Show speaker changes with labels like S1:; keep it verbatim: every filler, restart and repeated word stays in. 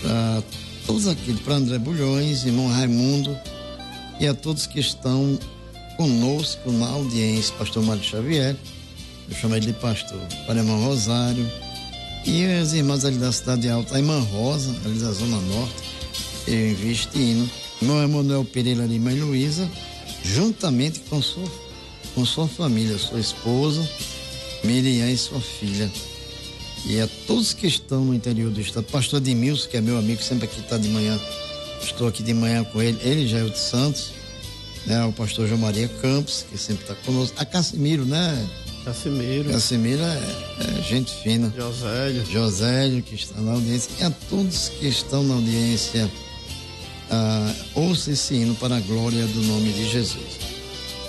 S1: para todos aqueles, para André Bulhões, irmão Raimundo, e a todos que estão conosco na audiência, pastor Mário Xavier, eu chamo ele de pastor, para a irmã Rosário, e as irmãs ali da Cidade Alta, a irmã Rosa, ali da Zona Norte, eu investindo, irmão Emanuel Pereira e irmã Luísa, juntamente com sua, com sua família, sua esposa, Miriam e sua filha. E a todos que estão no interior do estado, pastor Edmilson, que é meu amigo, sempre aqui está de manhã, estou aqui de manhã com ele, ele já é o de Santos, né? O pastor João Maria Campos, que sempre está conosco, a Cassimiro, né?
S2: Cassimiro.
S1: Cassimiro é, é gente fina.
S2: Josélio.
S1: Josélio, que está na audiência, e a todos que estão na audiência, ah, ouça esse hino para a glória do nome de Jesus.